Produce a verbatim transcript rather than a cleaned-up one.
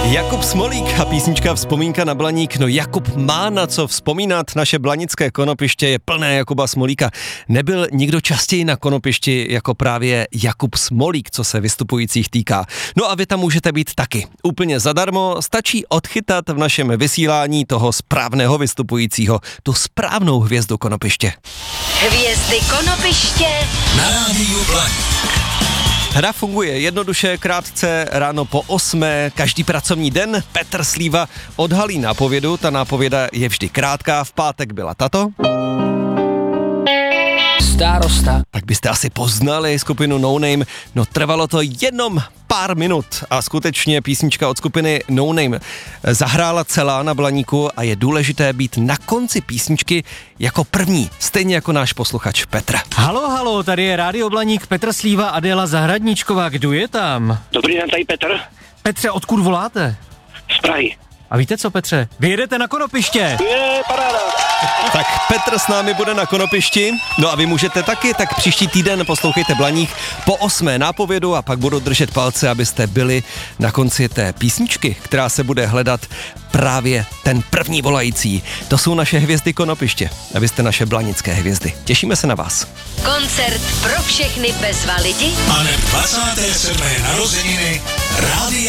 Jakub Smolík a písnička Vzpomínka na Blaník. No Jakub má na co vzpomínat, naše blanické konopiště je plné Jakuba Smolíka. Nebyl nikdo častěji na konopišti jako právě Jakub Smolík, co se vystupujících týká. No a vy tam můžete být taky. Úplně zadarmo, stačí odchytat v našem vysílání toho správného vystupujícího, tu správnou hvězdu konopiště. Hvězdy konopiště na rádiu Blaník. Hra funguje jednoduše, krátce, ráno po osmé, každý pracovní den. Petr Slíva odhalí nápovědu, ta nápověda je vždy krátká, v pátek byla tato. Starosta. Tak byste asi poznali skupinu No Name, no trvalo to jenom pár minut a skutečně písnička od skupiny No Name zahrála celá na Blaníku a je důležité být na konci písničky jako první, stejně jako náš posluchač Petr. Halo, halo, tady je Rádio Blaník, Petr Slíva, Adéla Zahradníčková, kdo je tam? Dobrý den, tady Petr. Petře, odkud voláte? Z Prahy. A víte co, Petře? Vy jedete na konopiště. Je, paráda. Tak Petr s námi bude na konopišti, no a vy můžete taky, tak příští týden poslouchejte Blaník po osmé nápovědu a pak budu držet palce, abyste byli na konci té písničky, která se bude hledat právě ten první volající. To jsou naše hvězdy konopiště, abyste naše blanické hvězdy. Těšíme se na vás. Koncert pro všechny bezva lidi A ne dvacáté sedmé narozeniny Rádia